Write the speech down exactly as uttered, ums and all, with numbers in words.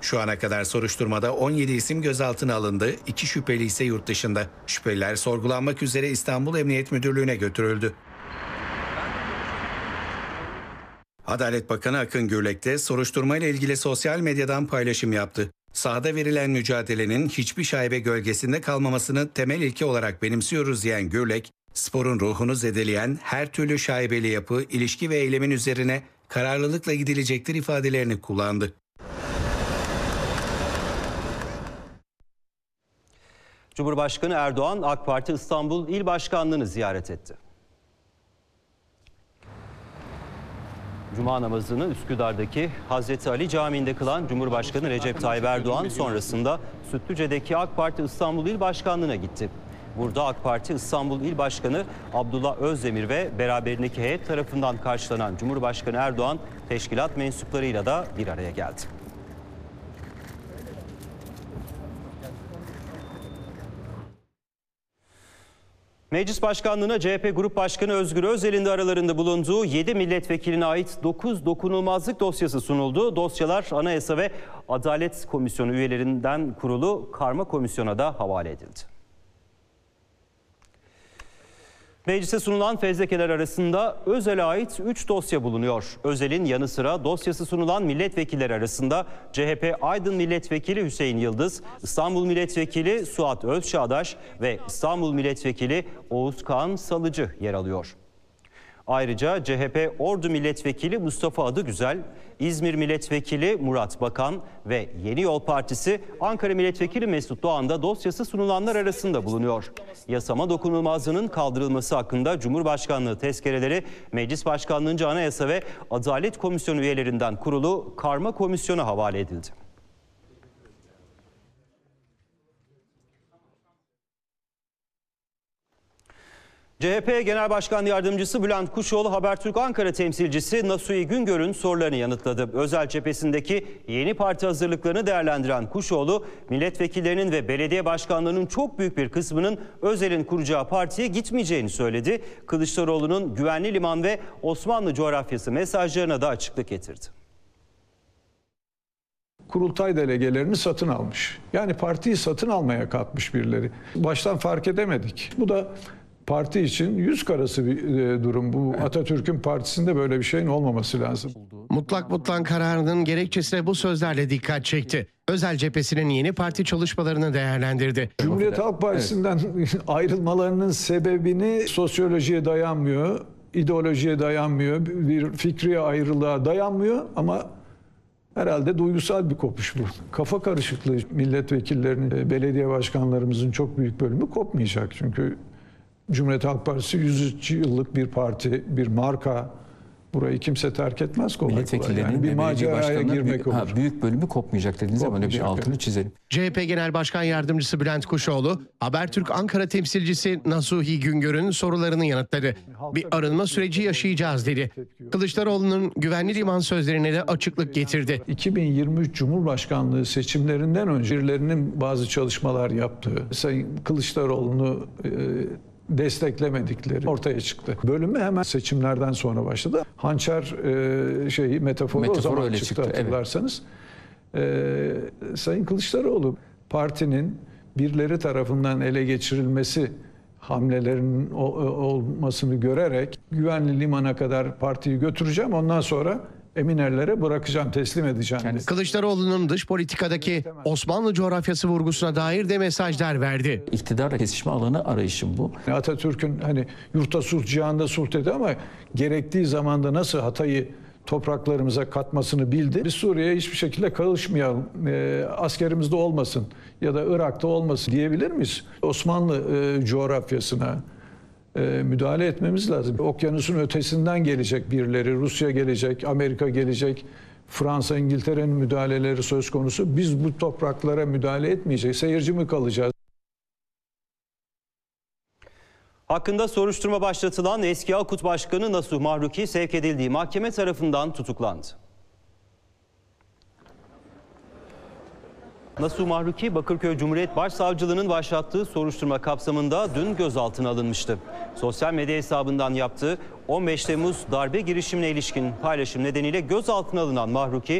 Şu ana kadar soruşturmada on yedi isim gözaltına alındı, iki şüpheli ise yurt dışında. Şüpheliler sorgulanmak üzere İstanbul Emniyet Müdürlüğü'ne götürüldü. Adalet Bakanı Akın Gürlek de soruşturmayla ilgili sosyal medyadan paylaşım yaptı. Sahada verilen mücadelenin hiçbir şaibe gölgesinde kalmamasını temel ilke olarak benimsiyoruz diyen Gürlek, sporun ruhunu zedeleyen her türlü şaibeli yapı, ilişki ve eylemin üzerine kararlılıkla gidilecektir ifadelerini kullandı. Cumhurbaşkanı Erdoğan, AK Parti İstanbul İl Başkanlığı'nı ziyaret etti. Cuma namazını Üsküdar'daki Hazreti Ali Camii'nde kılan Cumhurbaşkanı Recep Tayyip Erdoğan sonrasında Sütlüce'deki AK Parti İstanbul İl Başkanlığı'na gitti. Burada AK Parti İstanbul İl Başkanı Abdullah Özdemir ve beraberindeki heyet tarafından karşılanan Cumhurbaşkanı Erdoğan teşkilat mensuplarıyla da bir araya geldi. Meclis Başkanlığı'na C H P Grup Başkanı Özgür Özel'in de aralarında bulunduğu yedi milletvekiline ait dokuz dokunulmazlık dosyası sunuldu. Dosyalar Anayasa ve Adalet Komisyonu üyelerinden kurulu karma komisyona da havale edildi. Meclise sunulan fezlekeler arasında Özel'e ait üç dosya bulunuyor. Özel'in yanı sıra dosyası sunulan milletvekilleri arasında C H P Aydın Milletvekili Hüseyin Yıldız, İstanbul Milletvekili Suat Özçağdaş ve İstanbul Milletvekili Oğuz Kağan Salıcı yer alıyor. Ayrıca C H P Ordu Milletvekili Mustafa Adıgüzel, İzmir Milletvekili Murat Bakan ve Yeni Yol Partisi Ankara Milletvekili Mesut Doğan da dosyası sunulanlar arasında bulunuyor. Yasama dokunulmazlığının kaldırılması hakkında Cumhurbaşkanlığı tezkereleri Meclis Başkanlığı'nca Anayasa ve Adalet Komisyonu üyelerinden kurulu karma komisyona havale edildi. C H P Genel Başkan Yardımcısı Bülent Kuşoğlu, Habertürk Ankara temsilcisi Nasuhi Güngör'ün sorularını yanıtladı. Özel cephesindeki yeni parti hazırlıklarını değerlendiren Kuşoğlu, milletvekillerinin ve belediye başkanlarının çok büyük bir kısmının Özel'in kuracağı partiye gitmeyeceğini söyledi. Kılıçdaroğlu'nun güvenli liman ve Osmanlı coğrafyası mesajlarına da açıklık getirdi. Kurultay delegelerini satın almış. Yani partiyi satın almaya kalkmış birileri. Baştan fark edemedik. Bu da parti için yüz karası bir durum. Bu Atatürk'ün partisinde böyle bir şeyin olmaması lazım. Mutlak mutlak kararının gerekçesine bu sözlerle dikkat çekti. Özel cephesinin yeni parti çalışmalarını değerlendirdi. Cumhuriyet Halk Partisi'nden evet. ayrılmalarının sebebini sosyolojiye dayanmıyor, ideolojiye dayanmıyor, bir fikri ayrılığa dayanmıyor ama herhalde duygusal bir kopuş bu. Kafa karışıklığı milletvekillerinin, belediye başkanlarımızın çok büyük bölümü kopmayacak. Çünkü Cumhuriyet Halk Partisi yüz üç yıllık bir parti, bir marka. Burayı kimse terk etmez kolay milletvekillerinin kolay. Yani bir maceraya girmek büyük, olur. Ha, büyük bölümü kopmayacak dediğiniz zaman öyle bir altını çizelim. C H P Genel Başkan Yardımcısı Bülent Kuşoğlu, Habertürk Ankara temsilcisi Nasuhi Güngör'ün sorularını yanıtladı. Bir arınma süreci yaşayacağız dedi. Kılıçdaroğlu'nun güvenli liman sözlerine de açıklık getirdi. iki bin yirmi üç Cumhurbaşkanlığı seçimlerinden önce birilerinin bazı çalışmalar yaptığı, Sayın Kılıçdaroğlu'nu e, desteklemedikleri ortaya çıktı. Bölümü hemen seçimlerden sonra başladı. Hançer e, şeyi metaforu, metaforu o zaman çıktı, çıktı hatırlarsanız. Evet. E, Sayın Kılıçdaroğlu partinin birileri tarafından ele geçirilmesi hamlelerinin olmasını görerek güvenli limana kadar partiyi götüreceğim. Ondan sonra Eminler'lere bırakacağım, teslim edeceğim. Yani Kılıçdaroğlu'nun dış politikadaki Osmanlı coğrafyası vurgusuna dair de mesajlar verdi. İktidarla kesişme alanı arayışım bu. Atatürk'ün hani yurtta sulh, cihanda sulh dedi ama gerektiği zamanda nasıl Hatay'ı topraklarımıza katmasını bildi. Biz Suriye'ye hiçbir şekilde karışmayalım, e, askerimizde olmasın ya da Irak'ta olmasın diyebilir miyiz? Osmanlı e, coğrafyasına e, müdahale etmemiz lazım. Okyanusun ötesinden gelecek birileri, Rusya gelecek, Amerika gelecek, Fransa, İngiltere'nin müdahaleleri söz konusu. Biz bu topraklara müdahale etmeyeceğiz. Seyirci mi kalacağız? Hakkında soruşturma başlatılan eski Akut Başkanı Nasuh Mahruki sevk edildiği mahkeme tarafından tutuklandı. Nasuh Mahruki, Bakırköy Cumhuriyet Başsavcılığı'nın başlattığı soruşturma kapsamında dün gözaltına alınmıştı. Sosyal medya hesabından yaptığı on beş Temmuz darbe girişimine ilişkin paylaşım nedeniyle gözaltına alınan Mahruki,